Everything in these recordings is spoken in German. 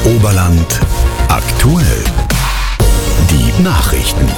Oberland aktuell. Die Nachrichten.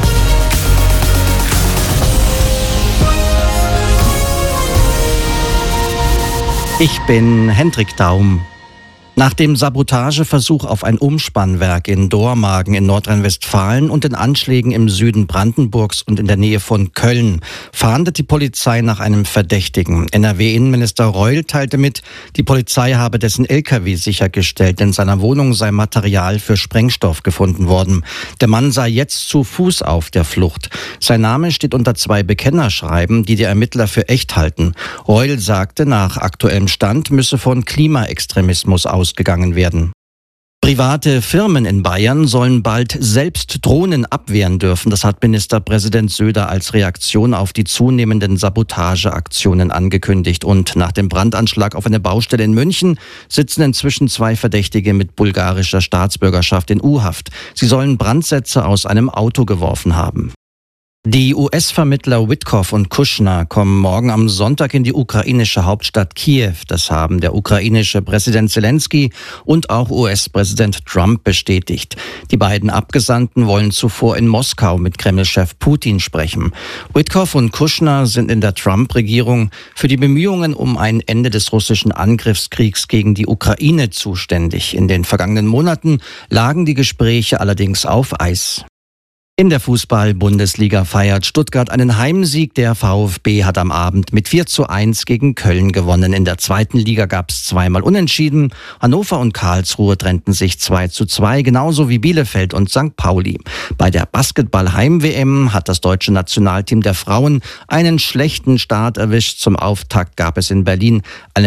Ich bin Hendrik Daum. Nach dem Sabotageversuch auf ein Umspannwerk in Dormagen in Nordrhein-Westfalen und den Anschlägen im Süden Brandenburgs und in der Nähe von Köln fahndet die Polizei nach einem Verdächtigen. NRW-Innenminister Reul teilte mit, die Polizei habe dessen LKW sichergestellt. In seiner Wohnung sei Material für Sprengstoff gefunden worden. Der Mann sei jetzt zu Fuß auf der Flucht. Sein Name steht unter 2 Bekennerschreiben, die Ermittler für echt halten. Reul sagte, nach aktuellem Stand müsse von Klimaextremismus ausgegangen werden. Private Firmen in Bayern sollen bald selbst Drohnen abwehren dürfen. Das hat Ministerpräsident Söder als Reaktion auf die zunehmenden Sabotageaktionen angekündigt. Und nach dem Brandanschlag auf eine Baustelle in München sitzen inzwischen 2 Verdächtige mit bulgarischer Staatsbürgerschaft in U-Haft. Sie sollen Brandsätze aus einem Auto geworfen haben. Die US-Vermittler Witkoff und Kushner kommen morgen am Sonntag in die ukrainische Hauptstadt Kiew. Das haben der ukrainische Präsident Zelensky und auch US-Präsident Trump bestätigt. Die beiden Abgesandten wollen zuvor in Moskau mit Kreml-Chef Putin sprechen. Witkoff und Kushner sind in der Trump-Regierung für die Bemühungen um ein Ende des russischen Angriffskriegs gegen die Ukraine zuständig. In den vergangenen Monaten lagen die Gespräche allerdings auf Eis. In der Fußball-Bundesliga feiert Stuttgart einen Heimsieg. Der VfB hat am Abend mit 4:1 gegen Köln gewonnen. In der 2. Liga gab es zweimal Unentschieden. Hannover und Karlsruhe trennten sich 2:2, genauso wie Bielefeld und St. Pauli. Bei der Basketball-Heim-WM hat das deutsche Nationalteam der Frauen einen schlechten Start erwischt. Zum Auftakt gab es in Berlin eine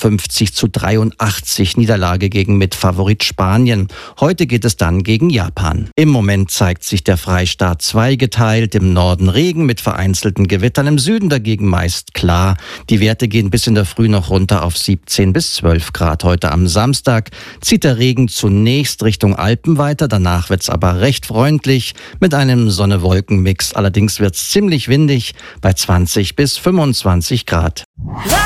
53:83 Niederlage gegen Mitfavorit Spanien. Heute geht es dann gegen Japan. Im Moment zeigt sich der Freistaat zweigeteilt, im Norden Regen mit vereinzelten Gewittern, im Süden dagegen meist klar. Die Werte gehen bis in der Früh noch runter auf 17 bis 12 Grad. Heute am Samstag zieht der Regen zunächst Richtung Alpen weiter, danach wird's aber recht freundlich mit einem Sonne-Wolken-Mix. Allerdings wird's ziemlich windig bei 20 bis 25 Grad.